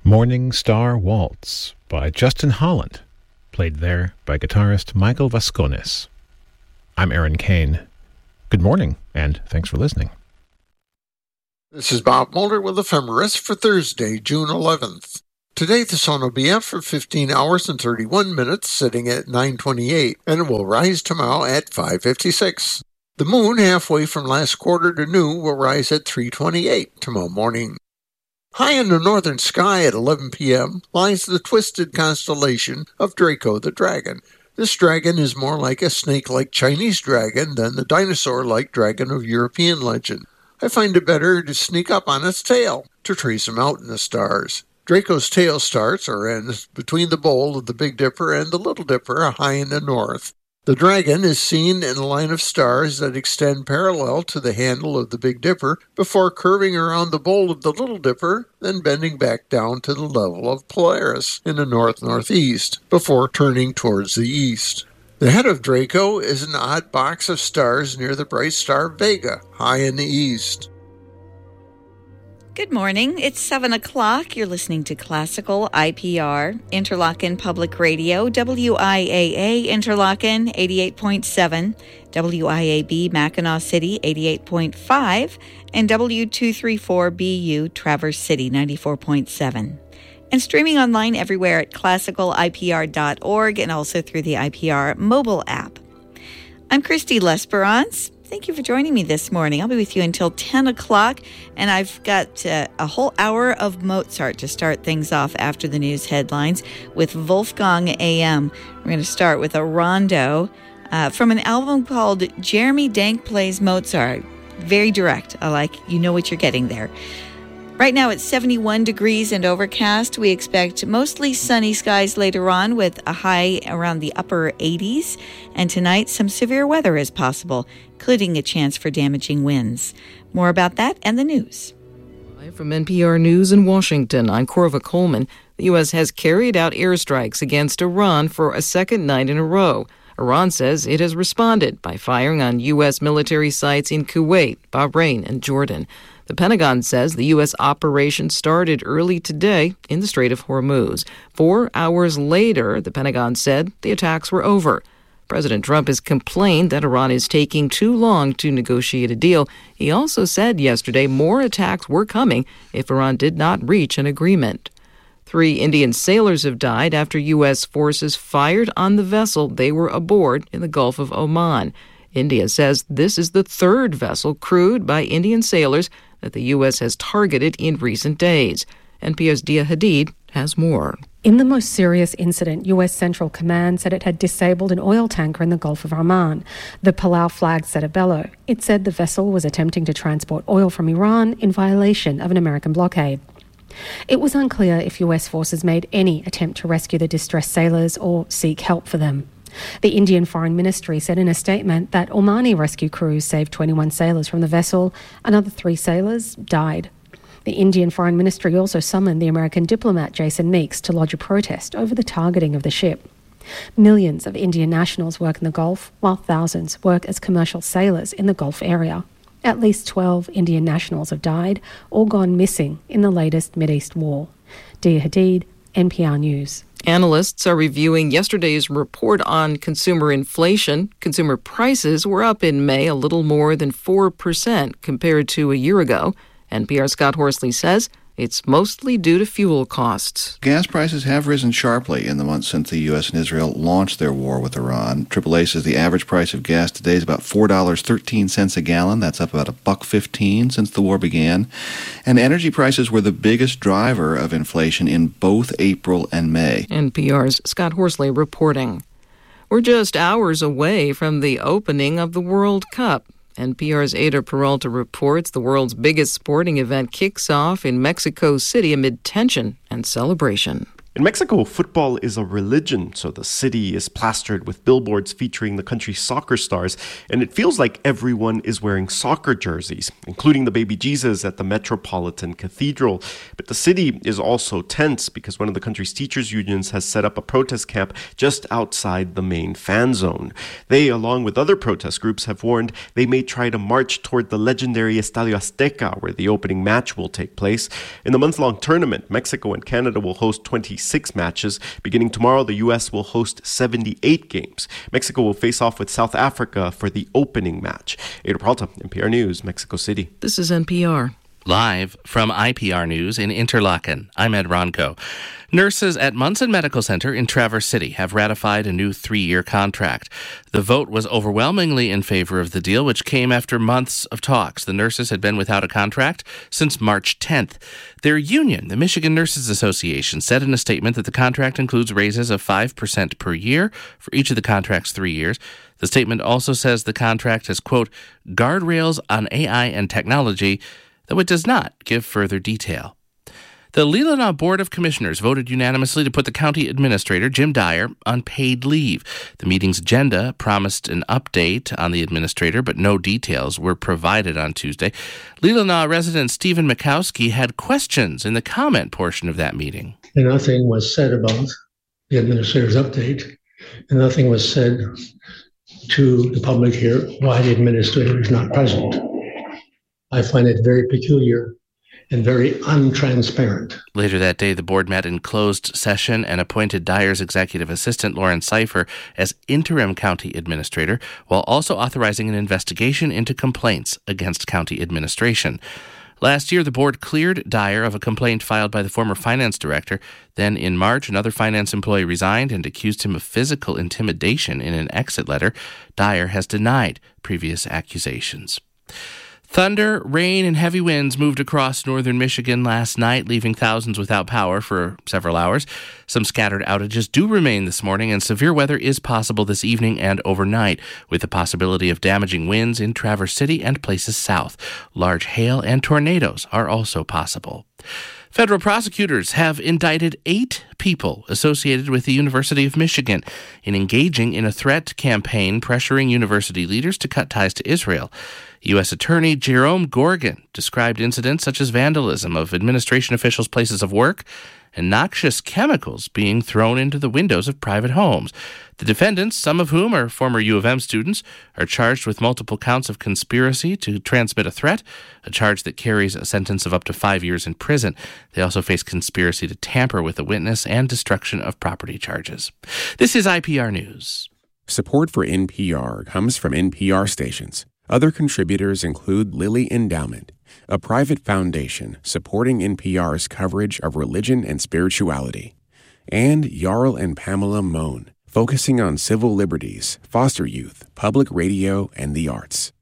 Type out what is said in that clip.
Morning Star Waltz by Justin Holland, played there by guitarist Michael Vascones. I'm Aaron Kane. Good morning, and thanks for listening. This is Bob Mulder with Ephemeris for Thursday, June 11th. Today the sun will be up for 15 hours and 31 minutes, sitting at 9:28, and it will rise tomorrow at 5:56. The moon, halfway from last quarter to new, will rise at 3:28 tomorrow morning. High in the northern sky at 11 p.m. lies the twisted constellation of Draco the Dragon. This dragon is more like a snake-like Chinese dragon than the dinosaur-like dragon of European legend. I find it better to sneak up on its tail to trace him out in the stars. Draco's tail starts or ends between the bowl of the Big Dipper and the Little Dipper, high in the north. The dragon is seen in a line of stars that extend parallel to the handle of the Big Dipper before curving around the bowl of the Little Dipper, then bending back down to the level of Polaris in the north-northeast before turning towards the east. The head of Draco is an odd box of stars near the bright star Vega, high in the east. Good morning. It's 7 o'clock. You're listening to Classical IPR, Interlochen Public Radio, WIAA Interlochen 88.7, WIAB Mackinac City 88.5, and W234BU Traverse City 94.7. And streaming online everywhere at classicalipr.org and also through the IPR mobile app. I'm Christy Lesperance. Thank you for joining me this morning. I'll be with you until 10 o'clock, and I've got a whole hour of Mozart to start things off after the news headlines with Wolfgang AM. We're going to start with a rondo from an album called Jeremy Dank Plays Mozart. Very direct. I like, you know what you're getting there. Right now it's 71 degrees and overcast. We expect mostly sunny skies later on with a high around the upper 80s. And tonight some severe weather is possible, including a chance for damaging winds. More about that and the news. From NPR News in Washington, I'm Corva Coleman. The U.S. has carried out airstrikes against Iran for a second night in a row. Iran says it has responded by firing on U.S. military sites in Kuwait, Bahrain, and Jordan. The Pentagon says the U.S. operation started early today in the Strait of Hormuz. 4 hours later, the Pentagon said the attacks were over. President Trump has complained that Iran is taking too long to negotiate a deal. He also said yesterday more attacks were coming if Iran did not reach an agreement. 3 Indian sailors have died after U.S. forces fired on the vessel they were aboard in the Gulf of Oman. India says this is the 3rd vessel crewed by Indian sailors that the U.S. has targeted in recent days. NPR's Dia Hadid has more. In the most serious incident, U.S. Central Command said it had disabled an oil tanker in the Gulf of Oman. The Palau flag set a bellow. It said the vessel was attempting to transport oil from Iran in violation of an American blockade. It was unclear if U.S. forces made any attempt to rescue the distressed sailors or seek help for them. The Indian Foreign Ministry said in a statement that Omani rescue crews saved 21 sailors from the vessel. Another 3 sailors died. The Indian Foreign Ministry also summoned the American diplomat Jason Meeks to lodge a protest over the targeting of the ship. Millions of Indian nationals work in the Gulf, while thousands work as commercial sailors in the Gulf area. At least 12 Indian nationals have died or gone missing in the latest Mideast war. Dia Hadid, NPR News. Analysts are reviewing yesterday's report on consumer inflation. Consumer prices were up in May a little more than 4% compared to a year ago. NPR's Scott Horsley says it's mostly due to fuel costs. Gas prices have risen sharply in the months since the U.S. and Israel launched their war with Iran. AAA says the average price of gas today is about $4.13 a gallon. That's up about $1.15 since the war began. And energy prices were the biggest driver of inflation in both April and May. NPR's Scott Horsley reporting. We're just hours away from the opening of the World Cup. NPR's Ada Peralta reports the world's biggest sporting event kicks off in Mexico City amid tension and celebration. In Mexico, football is a religion, so the city is plastered with billboards featuring the country's soccer stars, and it feels like everyone is wearing soccer jerseys, including the baby Jesus at the Metropolitan Cathedral. But the city is also tense because one of the country's teachers' unions has set up a protest camp just outside the main fan zone. They, along with other protest groups, have warned they may try to march toward the legendary Estadio Azteca, where the opening match will take place. In the month-long tournament, Mexico and Canada will host 26 matches. Beginning tomorrow, the U.S. will host 78 games. Mexico will face off with South Africa for the opening match. Ada Peralta, NPR News, Mexico City. This is NPR. Live from IPR News in Interlaken, I'm Ed Ronco. Nurses at Munson Medical Center in Traverse City have ratified a new 3-year contract. The vote was overwhelmingly in favor of the deal, which came after months of talks. The nurses had been without a contract since March 10th. Their union, the Michigan Nurses Association, said in a statement that the contract includes raises of 5% per year for each of the contract's 3 years. The statement also says the contract has, quote, guardrails on AI and technology, though it does not give further detail. The Leelanau Board of Commissioners voted unanimously to put the county administrator, Jim Dyer, on paid leave. The meeting's agenda promised an update on the administrator, but no details were provided on Tuesday. Leelanau resident Stephen Mikowski had questions in the comment portion of that meeting. And nothing was said about the administrator's update, and nothing was said to the public here why the administrator is not present. I find it very peculiar and very untransparent. Later that day, the board met in closed session and appointed Dyer's executive assistant, Lauren Seifer, as interim county administrator, while also authorizing an investigation into complaints against county administration. Last year, the board cleared Dyer of a complaint filed by the former finance director. Then in March, another finance employee resigned and accused him of physical intimidation in an exit letter. Dyer has denied previous accusations. Thunder, rain, and heavy winds moved across northern Michigan last night, leaving thousands without power for several hours. Some scattered outages do remain this morning, and severe weather is possible this evening and overnight, with the possibility of damaging winds in Traverse City and places south. Large hail and tornadoes are also possible. Federal prosecutors have indicted 8 people associated with the University of Michigan in engaging in a threat campaign pressuring university leaders to cut ties to Israel. U.S. Attorney Jerome Gorgon described incidents such as vandalism of administration officials' places of work and noxious chemicals being thrown into the windows of private homes. The defendants, some of whom are former U of M students, are charged with multiple counts of conspiracy to transmit a threat, a charge that carries a sentence of up to 5 years in prison. They also face conspiracy to tamper with a witness and destruction of property charges. This is IPR News. Support for NPR comes from NPR stations. Other contributors include Lilly Endowment, a private foundation supporting NPR's coverage of religion and spirituality, and Jarl and Pamela Mohn, focusing on civil liberties, foster youth, public radio, and the arts.